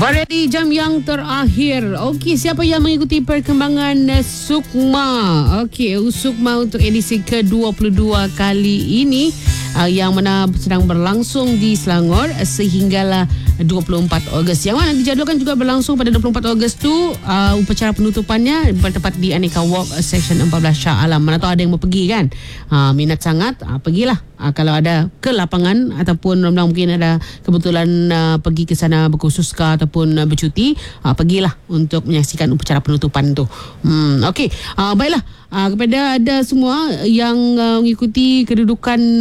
Variety jam yang terakhir. Okey, siapa yang mengikuti perkembangan Sukma? Okey, Sukma untuk edisi ke-22 kali ini yang mana sedang berlangsung di Selangor sehinggalah 24 Ogos. Yang mana dijadualkan juga berlangsung pada 24 Ogos tu upacara penutupannya bertempat di Aneka Walk Seksyen 14 Shah Alam. Mana tahu ada yang mau pergi kan? Minat sangat, pergilah. Kalau ada ke lapangan ataupun mungkin ada kebetulan pergi ke sana berkursus ke ataupun bercuti, pergilah untuk menyaksikan upacara penutupan tu. Okey, baiklah. Kepada anda semua yang mengikuti kedudukan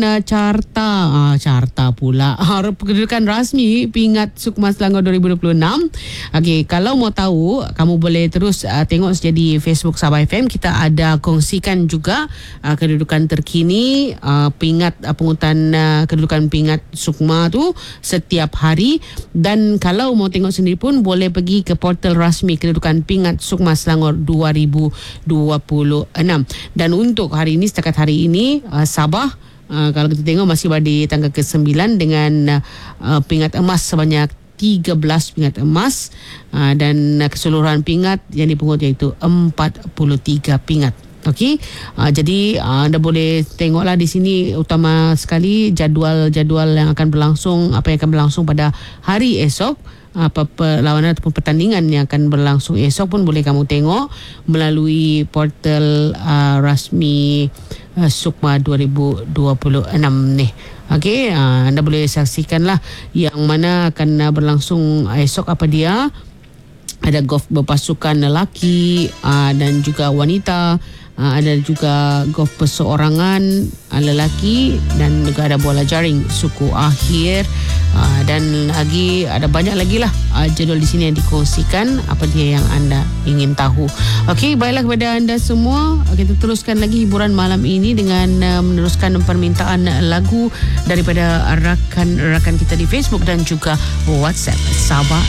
carta pula kedudukan rasmi Pingat Sukma Selangor 2026. Okey, kalau mau tahu, kamu boleh terus tengok saja di Facebook Sabah FM. Kita ada kongsikan juga kedudukan terkini pingat pengurutan kedudukan Pingat Sukma tu setiap hari. Dan kalau mau tengok sendiri pun boleh pergi ke portal rasmi kedudukan Pingat Sukma Selangor 2026. Dan untuk hari ini, setakat hari ini, Sabah kalau kita tengok masih berada di tangga ke-9 dengan pingat emas sebanyak 13 pingat emas, dan keseluruhan pingat yang dipungut iaitu 43 pingat. Okey, jadi anda boleh tengoklah di sini utama sekali jadual-jadual yang akan berlangsung, apa yang akan berlangsung pada hari esok. Perlawanan ataupun pertandingan yang akan berlangsung esok pun boleh kamu tengok melalui portal rasmi Sukma 2026 ni. Okey, anda boleh saksikanlah yang mana akan berlangsung esok apa dia. Ada golf berpasukan lelaki dan juga wanita. Ada juga golf perseorangan lelaki dan juga ada bola jaring suku akhir, dan lagi ada banyak lagi lah jadual di sini yang dikongsikan apa dia yang anda ingin tahu. Okey, baiklah kepada anda semua, kita teruskan lagi hiburan malam ini dengan meneruskan permintaan lagu daripada rakan-rakan kita di Facebook dan juga WhatsApp Sabah